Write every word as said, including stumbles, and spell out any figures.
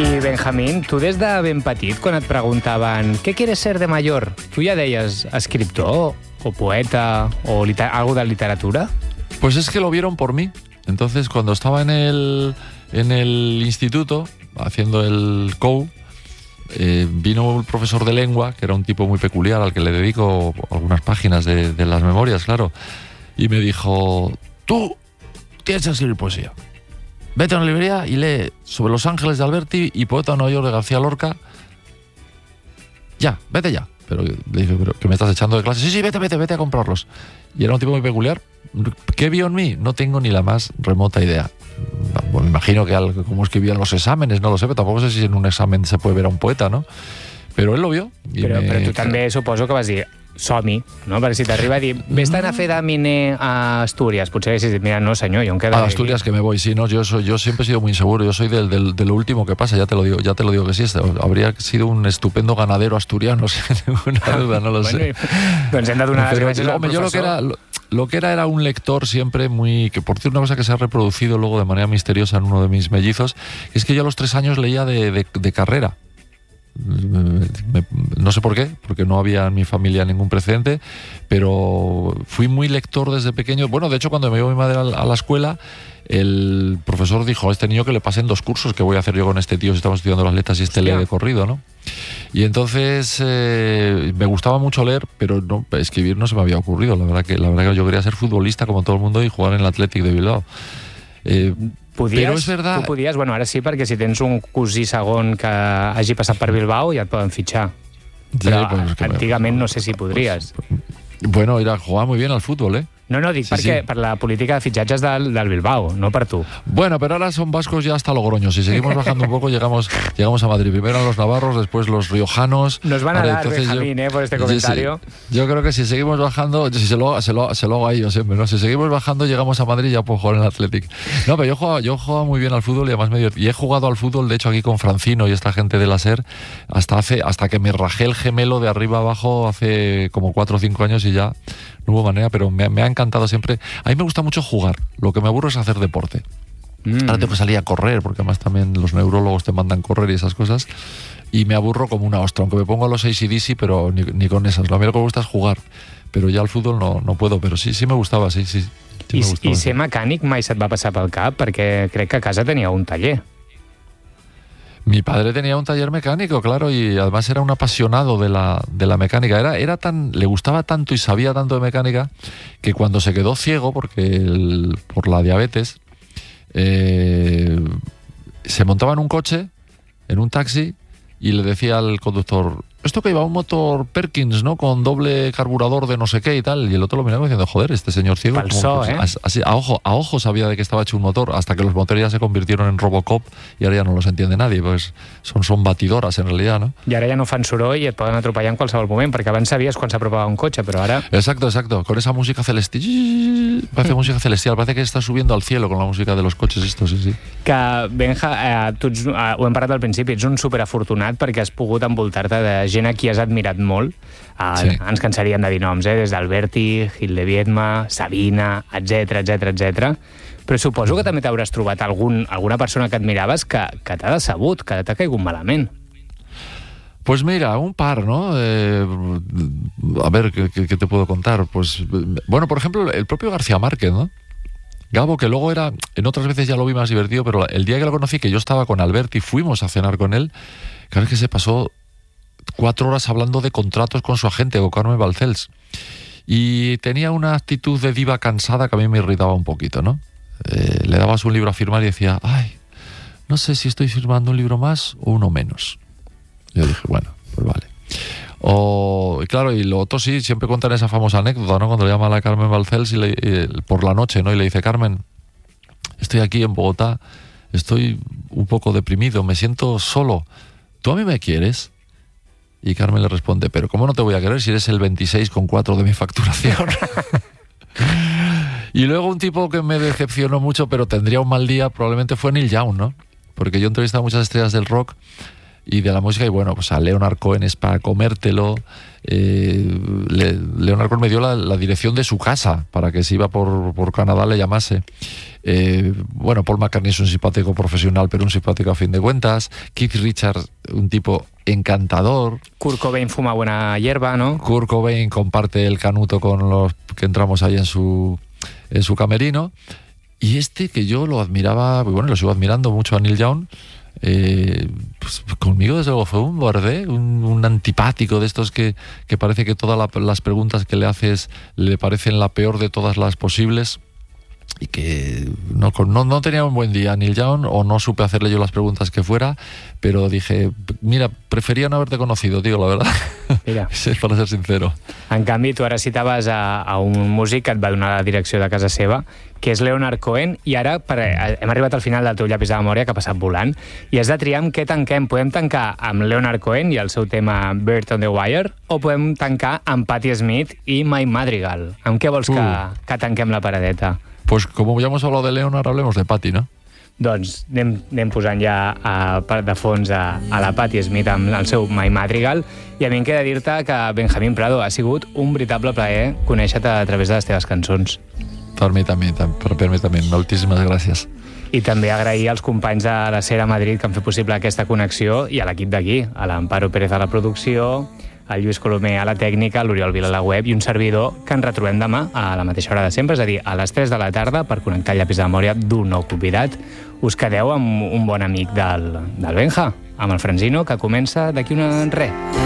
I, Benjamín, tu des de ben petit, quan et preguntaven què quieres ser de mayor, tu ja deies escriptor o poeta o liter- algo de literatura? Pues es que lo vieron por mí. Entonces, cuando estaba en el, en el instituto, haciendo el C O U, eh, vino el profesor de lengua, que era un tipo muy peculiar, al que le dedico algunas páginas de, de las memorias, claro, y me dijo, tú tienes que escribir poesía. Vete a una librería y lee sobre Los Ángeles de Alberti y Poeta de Nueva York de García Lorca. Ya, vete ya. Pero le dije, ¿pero qué me estás echando de clase? Sí, sí, vete, vete, vete a comprarlos. Y era un tipo muy peculiar. ¿Qué vio en mí? No tengo ni la más remota idea. Bueno, me imagino que algo, como escribían los exámenes, no lo sé, pero tampoco sé si en un examen se puede ver a un poeta, ¿no? Pero él lo vio. I Però, me... però tu també suposo que vas dir som-hi, no? Perquè si t'arriba a dir vés-te'n a fer de miner a Astúries, potser haguessis dit, mira, no senyor, yo em quedaré A Asturias aquí. Que me voy, sí, no, yo soy, yo siempre he sido muy inseguro, yo soy del, del, de lo último que pasa, ya te lo digo, ya te lo digo que sí, habría sido un estupendo ganadero asturiano, sin ninguna duda, no lo bueno, sé. Doncs hem de donar les gràcies al Hombre, yo lo que professor. era, lo, lo que era era un lector siempre muy, que por cierto una cosa que se ha reproducido luego de manera misteriosa en uno de mis mellizos, es que yo a los tres años leía de, de, de carrera. Me, no sé por qué, porque no había en mi familia ningún precedente, pero fui muy lector desde pequeño. Bueno, de hecho, cuando me iba mi madre a la, a la escuela, el profesor dijo a este niño que le pasen dos cursos, que voy a hacer yo con este tío si estamos estudiando las letras y este Hostia. lee de corrido, ¿no? Y entonces eh, me gustaba mucho leer, pero no, escribir no se me había ocurrido. La verdad que, la verdad que yo quería ser futbolista como todo el mundo y jugar en el Athletic de Bilbao. Eh, Podies, però és verdad... Tu podies, bueno, ara sí, perquè si tens un cosí segon que hagi passat per Bilbao ja et poden fitxar. Però Sí, pues, que me- antigament no sé si podries. Bueno, era jugar muy bien al fútbol, ¿eh? No, no, dic Sí, perquè sí. per la política de fitxatges del, del Bilbao, no per tu. Bueno, pero ahora son vascos ya hasta Logroño. Si seguimos bajando un poco, llegamos, llegamos a Madrid. Primero los navarros, después los riojanos. Nos van a Ahora, dar, entonces Benjamín, yo- eh, por este yo- comentario. sí, yo creo que si seguimos bajando, si se lo, se lo, se lo hago a ellos siempre, ¿no? Si seguimos bajando, llegamos a Madrid y ya puedo jugar en el Athletic. No, pero yo jugaba, yo jugaba muy bien al fútbol y además me divert- y he jugado al fútbol, de hecho, aquí con Francino y esta gente de la SER, hasta hace, hasta que me rajé el gemelo de arriba abajo hace como cuatro o cinco años y ya no hubo manera, pero me, me ha encantado siempre. A mí me gusta mucho jugar, lo que me aburro es hacer deporte. Mm. Ahora tengo que salir a correr, porque además también los neurólogos te mandan correr y esas cosas, y me aburro como una ostra, aunque me pongo a los A C D C, pero ni, ni con esas. Lo mío que me gusta es jugar, pero ya al fútbol no, no puedo, pero sí, sí me gustaba, sí, sí. sí I, me gustaba, I sí. ser mecànic mai se't va passar pel cap? Perquè crec que a casa tenia un taller. Mi padre tenía un taller mecánico, claro, y además era un apasionado de la, de la mecánica. Era, era tan, le gustaba tanto y sabía tanto de mecánica que cuando se quedó ciego, porque el- por la diabetes, eh, se montaba en un coche, en un taxi, y le decía al conductor, esto que iba un motor Perkins, ¿no? Con doble carburador de no sé qué y tal. Y el otro lo miraba diciendo, joder, este señor ciego. Pal ¿cómo- so, pues, ¿eh? as- así, a ojo, a ojo sabía de que estaba hecho un motor, hasta que los motores ya se convirtieron en Robocop y ahora ya no los entiende nadie, pues son, son batidoras en realidad, ¿no? I ara ja no fan soroll i et poden atropellar en qualsevol moment, perquè abans sabies quan s'apropava un cotxe, però ara... Exacto, exacto, con esa música celestial, parece música celestial, parece que está subiendo al cielo con la música de los coches estos, sí, sí. Que, Benja, eh, tu ets, eh, ho hem parlat al principi, ets un superafortunat perquè has pogut envoltar-te de gent a qui has admirat molt. Eh, Sí. Ens cansaríem de dir noms, eh? Des d'Alberti, Gil de Viedma, Sabina, etc etc etc. Però suposo que també t'hauràs trobat algun, alguna persona que admiraves que, que t'ha decebut, que t'ha caigut malament. Pues mira, un par, ¿no? Eh, a ver, ¿qué, qué, qué te puedo contar? Pues, bueno, por ejemplo, el propio García Márquez, ¿no? Gabo, que luego era, en otras veces ya lo vi más divertido, pero el día que lo conocí, que yo estaba con Alberti, fuimos a cenar con él, claro, es que se pasó cuatro horas hablando de contratos con su agente, con Carmen Balcells. Y tenía una actitud de diva cansada que a mí me irritaba un poquito, ¿no? Eh, le dabas un libro a firmar y decía, ay, no sé si estoy firmando un libro más o uno menos. Yo dije, bueno, pues vale. O, y claro, y lo otro sí, siempre cuentan esa famosa anécdota, ¿no? Cuando le llama a la Carmen Balcells y le, y, por la noche, ¿no? Y le dice, Carmen, estoy aquí en Bogotá, estoy un poco deprimido, me siento solo. ¿Tú a mí me quieres? Y Carmen le responde, pero ¿cómo no te voy a querer si eres el veintiséis coma cuatro de mi facturación? Y luego un tipo que me decepcionó mucho, pero tendría un mal día, probablemente fue Neil Young, ¿no? Porque yo he entrevistado a muchas estrellas del rock y de la música, y bueno, pues a Leonard Cohen es para comértelo. Eh, le, Leonard Cohen me dio la, la dirección de su casa para que si iba por, por Canadá le llamase. Eh, bueno, Paul McCartney es un simpático profesional, pero un simpático a fin de cuentas. Keith Richards, un tipo encantador. Kurt Cobain fuma buena hierba, ¿no? Kurt Cobain comparte el canuto con los que entramos ahí en su, en su camerino. Y este, que yo lo admiraba, bueno, lo sigo admirando mucho a Neil Young, eh, pues conmigo desde luego fue un borde, un, un antipático de estos que, que parece que todas la, las preguntas que le haces le parecen la peor de todas las posibles. Y que no, no, no tenía un buen día Neil Young, o no supe hacerle yo las preguntas que fuera, pero dije, mira, prefería no haberte conocido, digo la verdad. Mira. Para ser sincero. En canvi, tu ara citaves a, a un músic que et va donar la direcció de casa seva, que és Leonard Cohen, i ara per, hem arribat al final del teu llapis de memòria, que ha passat volant, i has de triar amb què tanquem. Podem tancar amb Leonard Cohen i el seu tema Bird on the Wire, o podem tancar amb Patti Smith i My Madrigal. Amb què vols uh. que, que tanquem la paradeta? Pues como ya hemos hablado de Leonard, hablemos de Patti, ¿no? Doncs anem, anem posant ja a, de fons a, a la Patti Smith amb el seu My Madrigal, i a mi em queda dir-te que Benjamín Prado, ha sigut un veritable plaer conèixer-te a través de les teves cançons. Per mi també, per mi també. Moltíssimes gràcies. I també agrair als companys de la Sera Madrid que han fet possible aquesta connexió, i a l'equip d'aquí, a l'Amparo Pérez a la producció, el Lluís Colomer a la tècnica, l'Oriol Vila a la web, i un servidor que ens retrobem demà a la mateixa hora de sempre, és a dir, a les tres de la tarda, per connectar el llapis de memòria d'un nou convidat. Us quedeu amb un bon amic del, del Benja, amb el Franzino, que comença d'aquí una res.